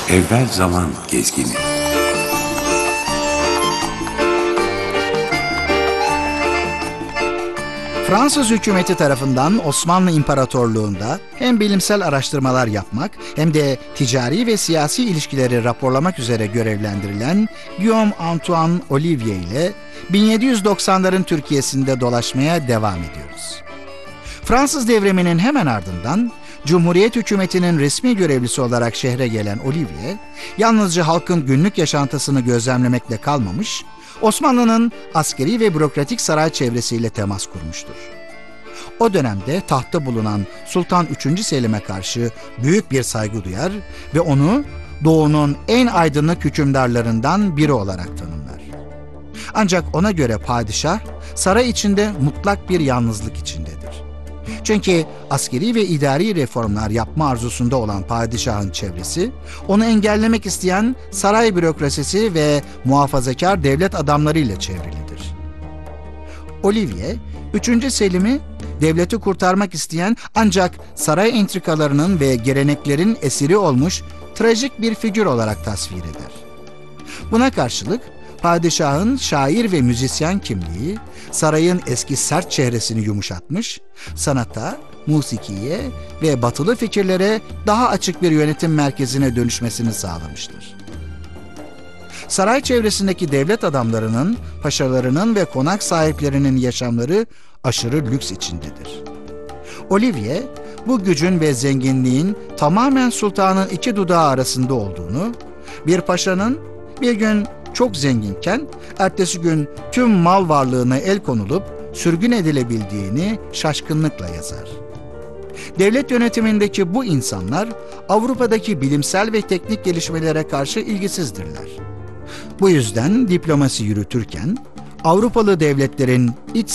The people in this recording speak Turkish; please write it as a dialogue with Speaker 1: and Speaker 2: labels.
Speaker 1: Evvel zaman gezgini.
Speaker 2: Fransız hükümeti tarafından Osmanlı İmparatorluğu'nda hem bilimsel araştırmalar yapmak hem de ticari ve siyasi ilişkileri raporlamak üzere görevlendirilen Guillaume Antoine Olivier ile 1790'ların Türkiye'sinde dolaşmaya devam ediyoruz. Fransız devriminin hemen ardından Cumhuriyet hükümetinin resmi görevlisi olarak şehre gelen Olivier, yalnızca halkın günlük yaşantısını gözlemlemekle kalmamış, Osmanlı'nın askeri ve bürokratik saray çevresiyle temas kurmuştur. O dönemde tahtta bulunan Sultan 3. Selim'e karşı büyük bir saygı duyar ve onu Doğu'nun en aydınlık hükümdarlarından biri olarak tanımlar. Ancak ona göre padişah saray içinde mutlak bir yalnızlık içindedir. Çünkü askeri ve idari reformlar yapma arzusunda olan padişahın çevresi, onu engellemek isteyen saray bürokrasisi ve muhafazakar devlet adamlarıyla çevrilidir. Olivier, 3. Selim'i devleti kurtarmak isteyen ancak saray entrikalarının ve geleneklerin esiri olmuş trajik bir figür olarak tasvir eder. Buna karşılık padişahın şair ve müzisyen kimliği, sarayın eski sert çehresini yumuşatmış, sanata, musikiye ve batılı fikirlere daha açık bir yönetim merkezine dönüşmesini sağlamıştır. Saray çevresindeki devlet adamlarının, paşalarının ve konak sahiplerinin yaşamları aşırı lüks içindedir. Olivier, bu gücün ve zenginliğin tamamen sultanın iki dudağı arasında olduğunu, bir paşanın bir gün çok zenginken, ertesi gün tüm mal varlığına el konulup sürgün edilebildiğini şaşkınlıkla yazar. Devlet yönetimindeki bu insanlar Avrupa'daki bilimsel ve teknik gelişmelere karşı ilgisizdirler. Bu yüzden diplomasi yürütürken Avrupalı devletlerin iç